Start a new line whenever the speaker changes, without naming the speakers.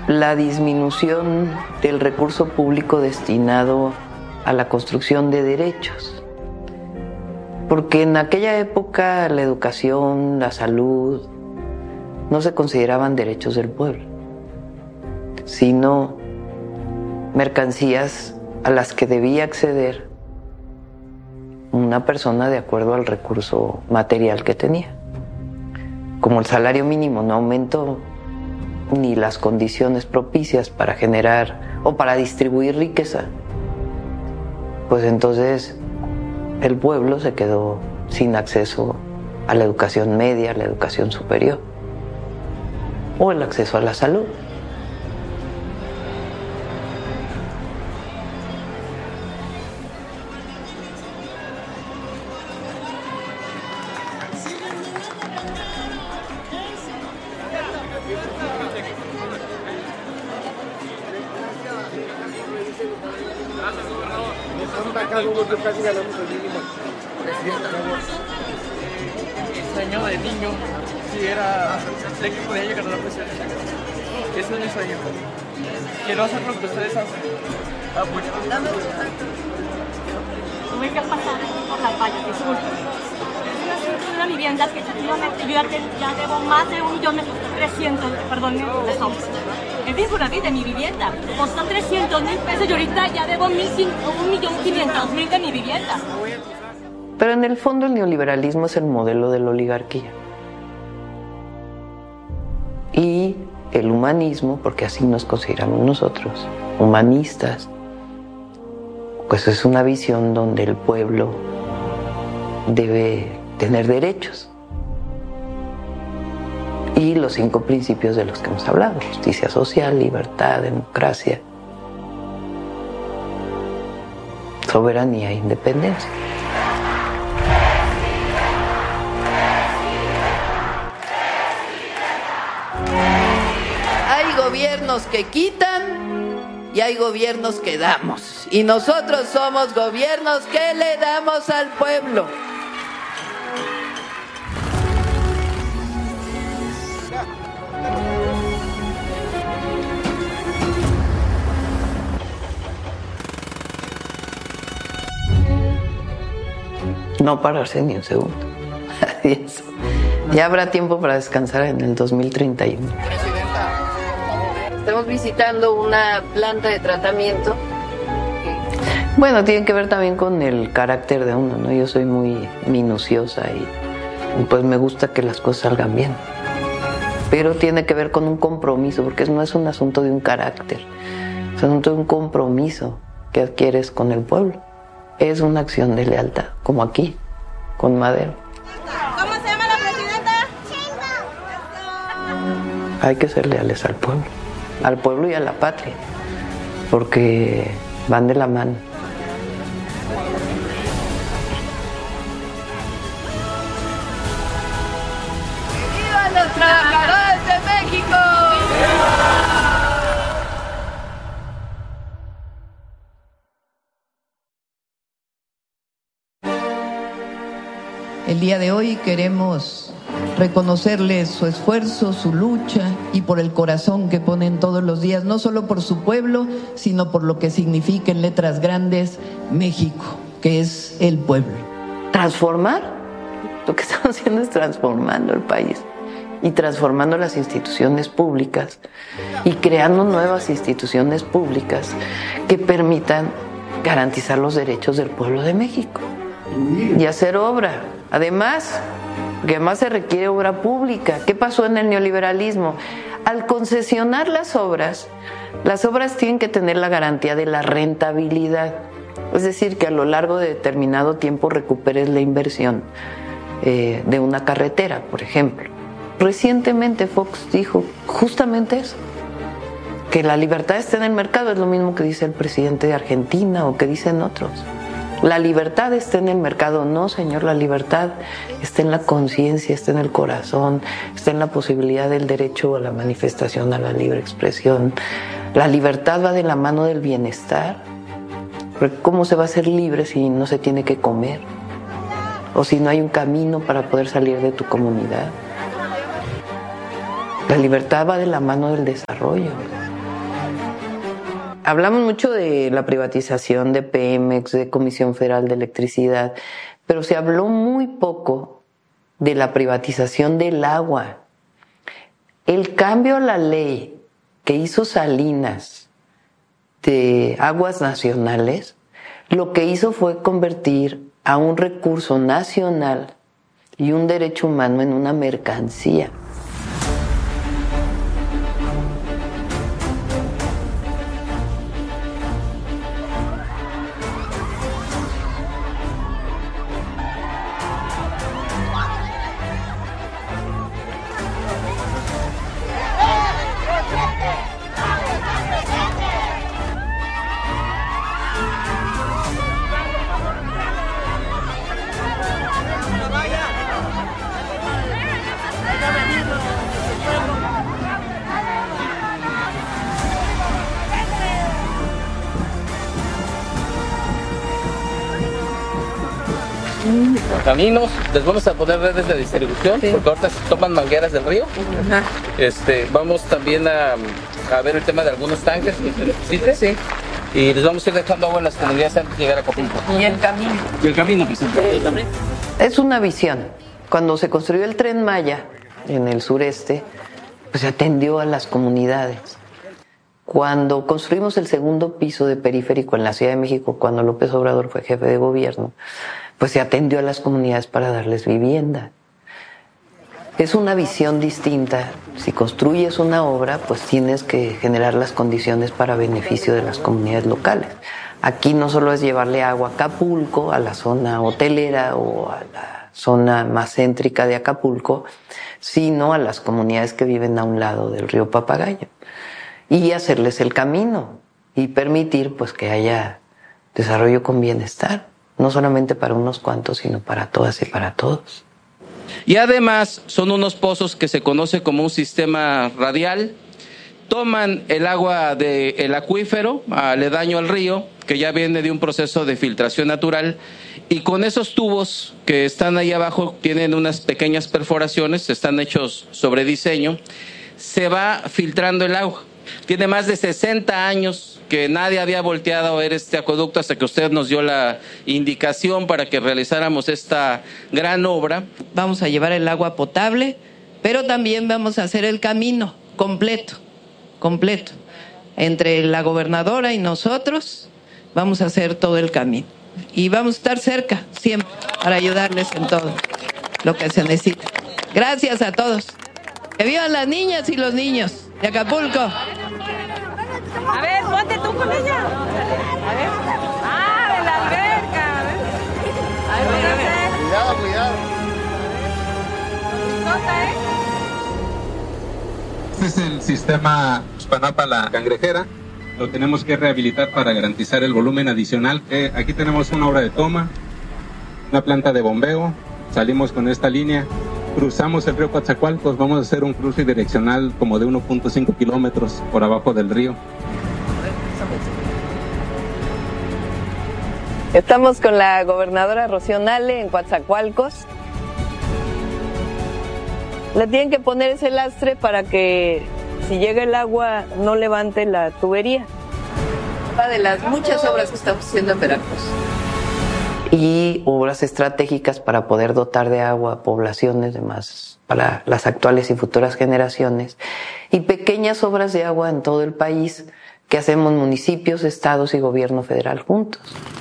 la disminución del recurso público destinado a la construcción de derechos. Porque en aquella época la educación, la salud, no se consideraban derechos del pueblo, sino mercancías a las que debía acceder una persona de acuerdo al recurso material que tenía. Como el salario mínimo no aumentó, ni las condiciones propicias para generar o para distribuir riqueza, pues entonces el pueblo se quedó sin acceso a la educación media, a la educación superior, o el acceso a la salud.
El sueño de niño, si era de que podía llegar a la presidencia. Ese es mi sueño. Quiero hacer lo que ustedes hacen.
Tuve que pasar por las vallas, disculpe. Es un asunto de una vivienda que efectivamente yo ya debo más de 1.300.000, perdón, de sobres. Es bien por la vida de mi vivienda. Costó 300.000 pesos y ahorita ya debo 1.500.000 de mi vivienda.
Pero en el fondo el neoliberalismo es el modelo de la oligarquía. Y el humanismo, porque así nos consideramos nosotros, humanistas, pues es una visión donde el pueblo debe tener derechos. Y los 5 principios de los que hemos hablado: justicia social, libertad, democracia, soberanía e independencia.
Hay gobiernos que quitan y hay gobiernos que damos. Y nosotros somos gobiernos que le damos al pueblo.
No pararse ni un segundo. Adiós. Ya habrá tiempo para descansar en el 2031.
Estamos visitando una planta de tratamiento.
Bueno, tiene que ver también con el carácter de uno, ¿no? Yo soy muy minuciosa y pues me gusta que las cosas salgan bien. Pero tiene que ver con un compromiso, porque no es un asunto de un carácter, es un asunto de un compromiso que adquieres con el pueblo. Es una acción de lealtad, como aquí, con Madero.
¿Cómo se llama la presidenta?
Hay que ser leales al pueblo y a la patria, porque van de la mano.
¡Viva los trabajadores de México!
El día de hoy queremos reconocerles su esfuerzo, su lucha y por el corazón que ponen todos los días, no solo por su pueblo, sino por lo que significa en letras grandes México, que es el pueblo.
¿Transformar? Lo que estamos haciendo es transformando el país y transformando las instituciones públicas y creando nuevas instituciones públicas que permitan garantizar los derechos del pueblo de México y hacer obra. Además, porque además se requiere obra pública. ¿Qué pasó en el neoliberalismo? Al concesionar las obras tienen que tener la garantía de la rentabilidad. Es decir, que a lo largo de determinado tiempo recuperes la inversión de una carretera, por ejemplo. Recientemente Fox dijo justamente eso, que la libertad está en el mercado. Es lo mismo que dice el presidente de Argentina o que dicen otros. La libertad está en el mercado. No, señor, la libertad está en la conciencia, está en el corazón, está en la posibilidad del derecho a la manifestación, a la libre expresión. La libertad va de la mano del bienestar. Porque ¿cómo se va a ser libre si no se tiene que comer? O si no hay un camino para poder salir de tu comunidad. La libertad va de la mano del desarrollo. Hablamos mucho de la privatización de Pemex, de Comisión Federal de Electricidad, pero se habló muy poco de la privatización del agua. El cambio a la ley que hizo Salinas de aguas nacionales, lo que hizo fue convertir a un recurso nacional y un derecho humano en una mercancía.
Caminos, les vamos a poner redes de distribución, sí, porque ahorita se toman mangueras del río. Ajá. Vamos también a ver el tema de algunos tanques que se necesiten. Sí. Y les vamos a ir dejando agua en las comunidades antes de llegar a Acapulco.
Y el camino.
Y el camino, presidente.
Es una visión. Cuando se construyó el Tren Maya en el sureste, pues se atendió a las comunidades. Cuando construimos el segundo piso de periférico en la Ciudad de México, cuando López Obrador fue jefe de gobierno, pues se atendió a las comunidades para darles vivienda. Es una visión distinta. Si construyes una obra, pues tienes que generar las condiciones para beneficio de las comunidades locales. Aquí no solo es llevarle agua a Acapulco, a la zona hotelera o a la zona más céntrica de Acapulco, sino a las comunidades que viven a un lado del río Papagayo. Y hacerles el camino y permitir pues que haya desarrollo con bienestar. No solamente para unos cuantos, sino para todas y para todos.
Y además son unos pozos que se conoce como un sistema radial. Toman el agua del acuífero aledaño al río, que ya viene de un proceso de filtración natural, y con esos tubos que están ahí abajo, tienen unas pequeñas perforaciones, están hechos sobre diseño, se va filtrando el agua. Tiene más de 60 años que nadie había volteado a ver este acueducto hasta que usted nos dio la indicación para que realizáramos esta gran obra.
Vamos a llevar el agua potable, pero también vamos a hacer el camino completo. Entre la gobernadora y nosotros vamos a hacer todo el camino. Y vamos a estar cerca siempre para ayudarles en todo lo que se necesita. Gracias a todos. ¡Que vivan las niñas y los niños de Acapulco!
A ver, ponte tú con ella. A ver. De la alberca. A ver.
Cuidado. Este es el sistema Xpanapa La Cangrejera. Lo tenemos que rehabilitar para garantizar el volumen adicional. Aquí tenemos una obra de toma, una planta de bombeo. Salimos con esta línea. Cruzamos el río Coatzacoalcos, vamos a hacer un cruce direccional como de 1.5 kilómetros por abajo del río.
Estamos con la gobernadora Rocío Nale en Coatzacoalcos. Le tienen que poner ese lastre para que si llega el agua no levante la tubería.
Una de las muchas obras que estamos haciendo en Veracruz.
Y obras estratégicas para poder dotar de agua a poblaciones demás, para las actuales y futuras generaciones, y pequeñas obras de agua en todo el país que hacemos municipios, estados y gobierno federal juntos.